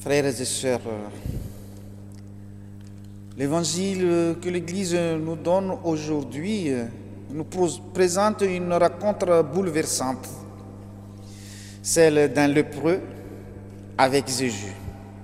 Frères et sœurs, l'évangile que l'Église nous donne aujourd'hui nous présente une rencontre bouleversante, celle d'un lépreux avec Jésus.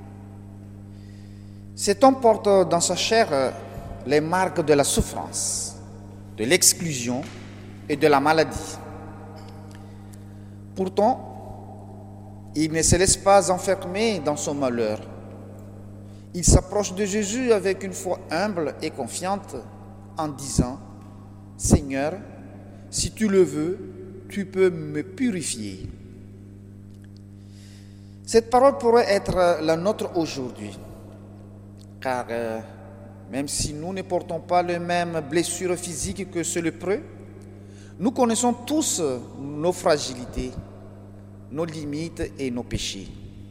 Cet homme porte dans sa chair les marques de la souffrance, de l'exclusion et de la maladie. Pourtant, il ne se laisse pas enfermer dans son malheur. Il s'approche de Jésus avec une foi humble et confiante en disant « Seigneur, si tu le veux, tu peux me purifier. » Cette parole pourrait être la nôtre aujourd'hui, car même si nous ne portons pas les mêmes blessures physiques que ce lépreux, nous connaissons tous nos fragilités, nos limites et nos péchés.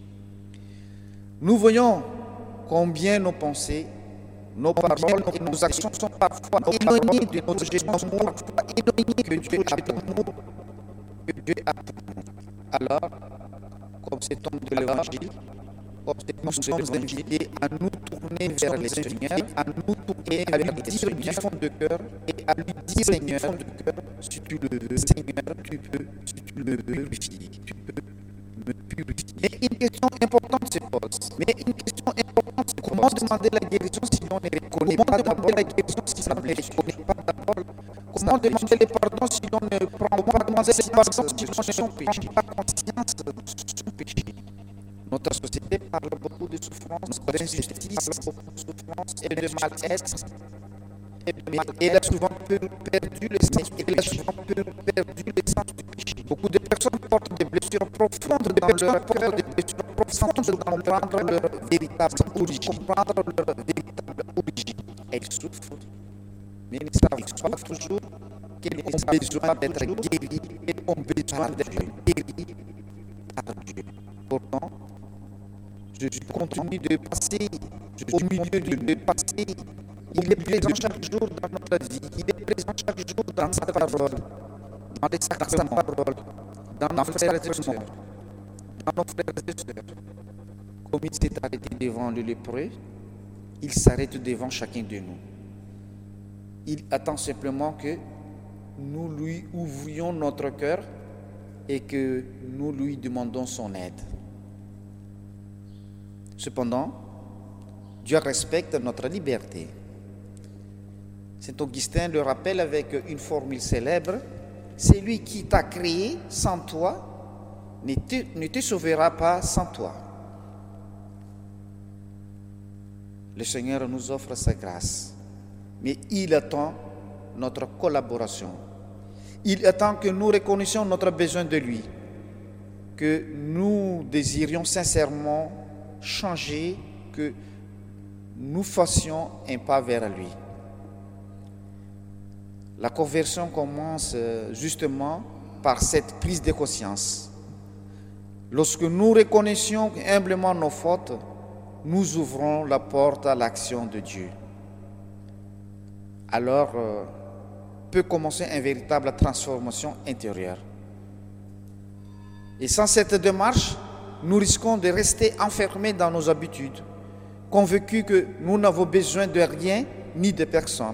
Nous voyons combien nos pensées, nos paroles et nos actions sont parfois éloignées de notre amour, éloignées que Dieu a pour nous. Alors, comme cet homme de l'Évangile, nous sommes invités à nous tourner vers le Seigneur, à nous tourner, à lui dire du fond de cœur et à lui dire, Seigneur, si tu le veux, Seigneur, tu peux, si tu le veux, purifier, tu peux me purifier. Mais une question importante se pose. Comment demander la guérison si on ne reconnaît pas d'abord la guérison si on ne reconnaît pas d'abord? Comment demander le pardon si on ne prend pas conscience de son péché? Notre société parle beaucoup de souffrance, d'injustice, et de mal-être. Et elle a souvent perdu le sens du péché. Beaucoup de personnes portent des blessures profondes dans leur cœur, sans comprendre leur véritable origine. Elles souffrent, mais ne savent pas toujours qu'elles ont besoin d'être guéries et ont besoin d'être guéries par Dieu. Pourtant, Jésus continue de passer au milieu de passer. Il est présent chaque jour dans notre vie. Il est présent chaque jour dans sa parole, dans les sacrements, dans nos frères et sœurs. Comme il s'est arrêté devant le lépreux, il s'arrête devant chacun de nous. Il attend simplement que nous lui ouvrions notre cœur et que nous lui demandons son aide. Cependant, Dieu respecte notre liberté. Saint Augustin le rappelle avec une formule célèbre: celui qui t'a créé sans toi ne te sauvera pas sans toi. Le Seigneur nous offre sa grâce, mais il attend notre collaboration. Il attend que nous reconnaissions notre besoin de lui, que nous désirions sincèrement changer, que nous fassions un pas vers lui. La conversion commence justement par cette prise de conscience. Lorsque nous reconnaissions humblement nos fautes, nous ouvrons la porte à l'action de Dieu. Alors peut commencer une véritable transformation intérieure. Et sans cette démarche, nous risquons de rester enfermés dans nos habitudes, convaincus que nous n'avons besoin de rien ni de personne.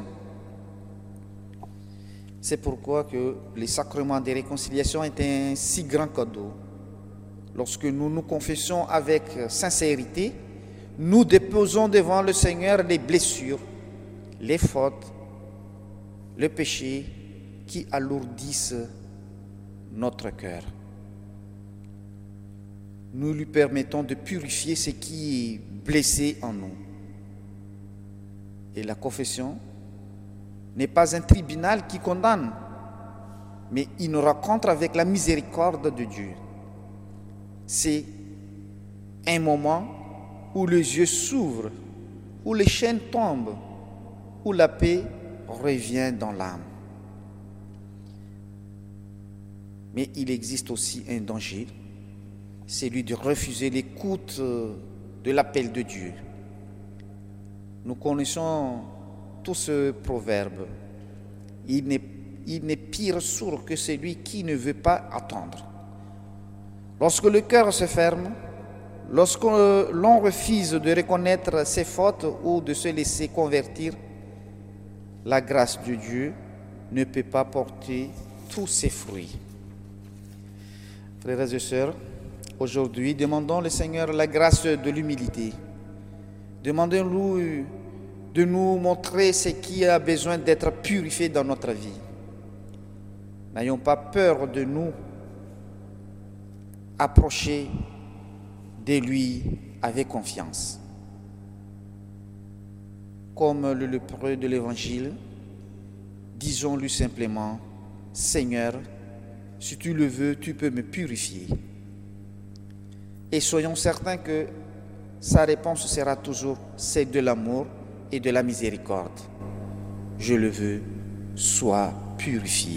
C'est pourquoi que les sacrements de réconciliation est un si grand cadeau. Lorsque nous nous confessons avec sincérité, nous déposons devant le Seigneur les blessures, les fautes, le péché qui alourdissent notre cœur. Nous lui permettons de purifier ce qui est blessé en nous. Et la confession n'est pas un tribunal qui condamne, mais une rencontre avec la miséricorde de Dieu. C'est un moment où les yeux s'ouvrent, où les chaînes tombent, où la paix revient dans l'âme. Mais il existe aussi un danger, celui de refuser l'écoute de l'appel de Dieu. Nous connaissons tout ce proverbe. Il n'est pire sourd que celui qui ne veut pas attendre. Lorsque le cœur se ferme, lorsque l'on refuse de reconnaître ses fautes ou de se laisser convertir, la grâce de Dieu ne peut pas porter tous ses fruits. Frères et sœurs, aujourd'hui, demandons au Seigneur la grâce de l'humilité. Demandons-lui de nous montrer ce qui a besoin d'être purifié dans notre vie. N'ayons pas peur de nous approcher de lui avec confiance. Comme le lépreux de l'Évangile, disons-lui simplement, Seigneur, si tu le veux, tu peux me purifier. Et soyons certains que sa réponse sera toujours celle de l'amour et de la miséricorde. Je le veux, sois purifié.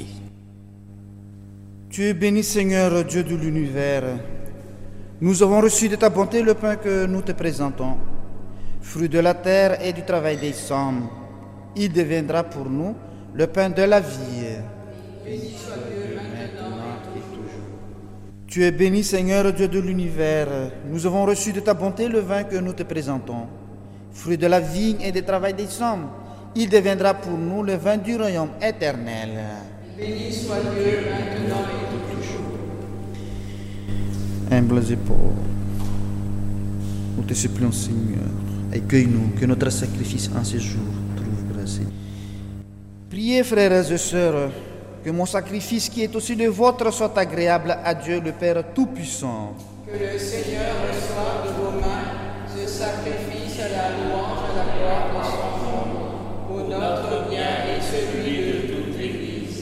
Tu es béni, Seigneur, Dieu de l'univers. Nous avons reçu de ta bonté le pain que nous te présentons, fruit de la terre et du travail des hommes. Il deviendra pour nous le pain de la vie. Béni soit Dieu maintenant et toujours. Tu es béni, Seigneur, Dieu de l'univers. Nous avons reçu de ta bonté le vin que nous te présentons, fruit de la vigne et du travail des hommes. Il deviendra pour nous le vin du royaume éternel. Béni soit Dieu maintenant et toujours. Humbles et pauvres, nous te supplions, Seigneur, accueille-nous, que notre sacrifice en ce jour trouve grâce. Priez, frères et sœurs, que mon sacrifice qui est aussi le vôtre soit agréable à Dieu le Père Tout-Puissant. Que le Seigneur reçoive de vos mains ce sacrifice à la louange et à la gloire de son nom, pour notre bien et celui de toute l'Église.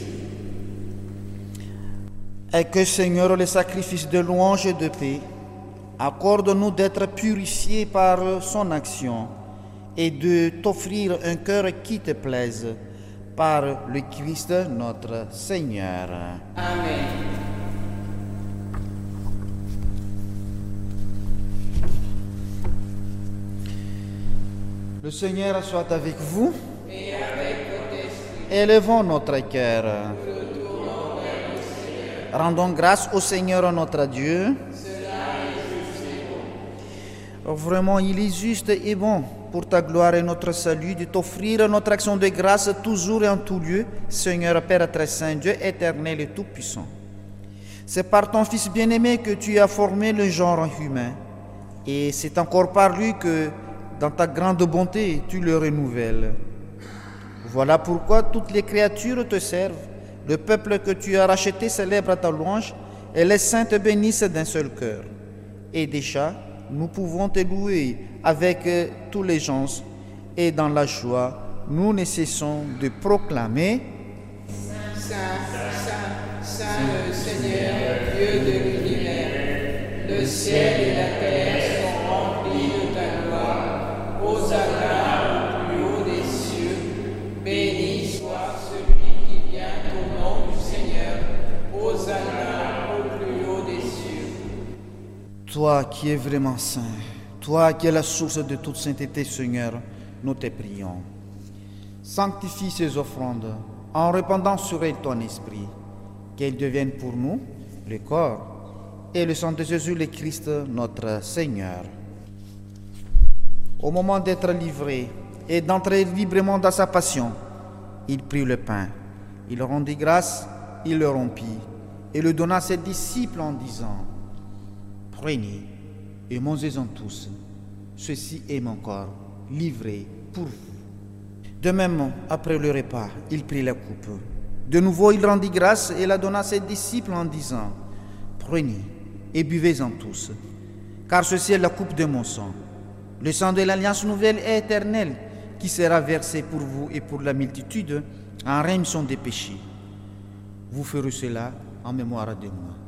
Et que, Seigneur, le sacrifice de louange et de paix, accorde-nous d'être purifiés par son action et de t'offrir un cœur qui te plaise, par le Christ notre Seigneur. Amen. Le Seigneur soit avec vous. Et avec votre esprit. Élevons notre cœur. Rendons grâce au Seigneur notre Dieu. Vraiment, il est juste et bon pour ta gloire et notre salut de t'offrir notre action de grâce toujours et en tout lieu, Seigneur Père très saint, Dieu éternel et tout-puissant. C'est par ton Fils bien-aimé que tu as formé le genre humain, et c'est encore par lui que, dans ta grande bonté, tu le renouvelles. Voilà pourquoi toutes les créatures te servent, le peuple que tu as racheté célèbre ta louange, et les saints te bénissent d'un seul cœur. Et déjà, nous pouvons te louer avec tous les gens, et dans la joie, nous ne cessons de proclamer Saint, Saint, Saint le Seigneur, Dieu de l'univers. Le ciel et la terre sont remplis de ta gloire. Hosanna au plus haut des cieux. Béni soit celui qui vient au nom du Seigneur. Hosanna au plus haut des cieux. Toi qui es vraiment saint, toi qui es la source de toute sainteté, Seigneur, nous te prions. Sanctifie ces offrandes en répandant sur elles ton esprit, qu'elles deviennent pour nous le corps et le sang de Jésus le Christ, notre Seigneur. Au moment d'être livré et d'entrer librement dans sa passion, il prit le pain, il rendit grâce, il le rompit et le donna à ses disciples en disant: Prenez et mangez-en tous, ceci est mon corps, livré pour vous. De même, après le repas, il prit la coupe. De nouveau, il rendit grâce et la donna à ses disciples en disant: Prenez et buvez-en tous, car ceci est la coupe de mon sang, le sang de l'alliance nouvelle et éternelle, qui sera versé pour vous et pour la multitude en rémission des péchés. Vous ferez cela en mémoire de moi.